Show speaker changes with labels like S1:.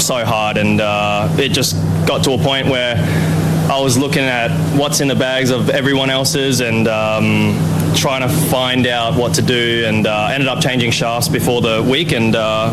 S1: so hard, and it just got to a point where I was looking at what's in the bags of everyone else's and trying to find out what to do, and ended up changing shafts before the week, and